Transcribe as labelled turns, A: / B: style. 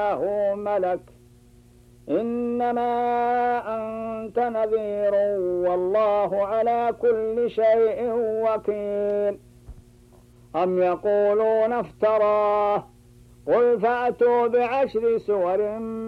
A: معه ملك إنما أنت نذير والله على كل شيء وكيل. أم يقولون افتراه قل فأتوا بعشر سور